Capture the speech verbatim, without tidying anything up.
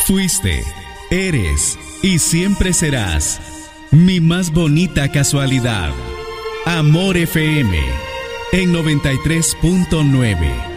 Fuiste, eres y siempre serás mi más bonita casualidad. Amor F M en noventa y tres punto nueve.